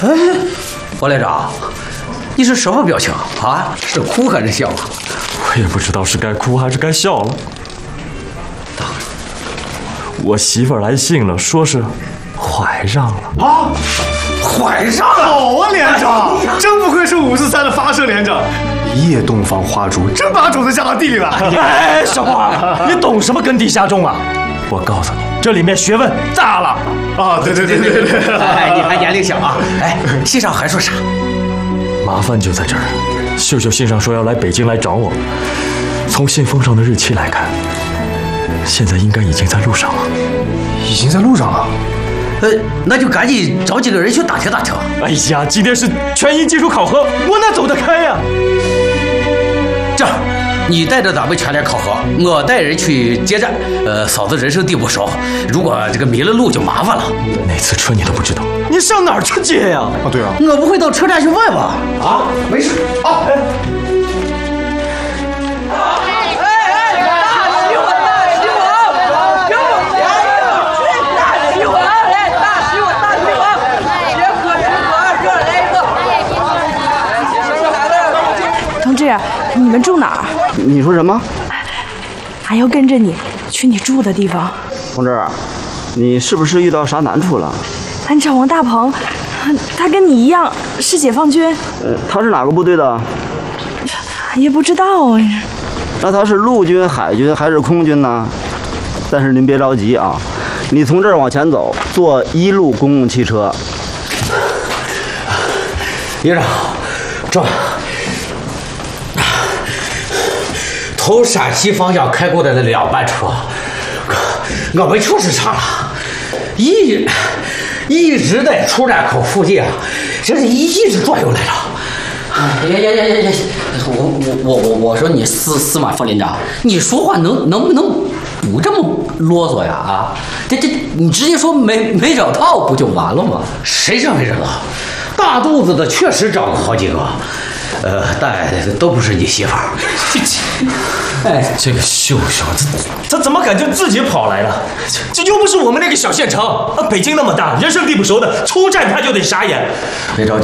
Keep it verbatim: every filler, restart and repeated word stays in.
哎，王连长，你是什么表情啊？是哭还是笑啊？ 我也不知道是该哭还是该笑了。我媳妇儿来信了，说是怀上了啊！怀上了！好啊，连长，真不愧是五四三的发射连长，一夜洞房花烛，真把种子下到地里了。 哎，小花，你懂什么耕地下种啊？我告诉你，这里面学问大了。 啊，对对对对对。 哎，你还年龄小啊？哎，信上还说啥？ 麻烦就在这儿。秀秀信上说要来北京来找我，从信封上的日期来看，现在应该已经在路上了。 已经在路上了。 呃，那就赶紧找几个人去打听打听。 哎呀，今天是全营技术考核，我哪走得开呀？ 这样，你带着咱们全连考核，我带人去接站。呃，嫂子人生地不熟，如果这个迷了路就麻烦了。 哪次车你都不知道，你上哪儿去接呀？ 啊，对啊， 我不会到车站去问吧？啊，没事。啊。哎同志，你们住哪儿？ 你说什么？ 俺要跟着你去你住的地方。 同志，你是不是遇到啥难处了？ 俺找王大鹏，他跟你一样是解放军。 呃，他是哪个部队的？ 也不知道。 那他是陆军、海军还是空军呢？但是您别着急啊，你从这儿往前走，坐一路公共汽车。 营长，这。从陕西方向开过来的两班车，我们确实上了，一一直在出站口附近啊，这是一直转悠来着。呀呀呀呀呀！我我我我我说你司司马副连长，你说话能能不能不这么啰嗦呀？啊，这这你直接说没没整套不就完了吗？谁说没整套？大肚子的确实找了好几个。呃，但都不是你媳妇儿。 哎，这个秀秀，这这怎么敢就自己跑来了？这又不是我们那个小县城，北京那么大，人生地不熟的，出站他就得傻眼。 别着急。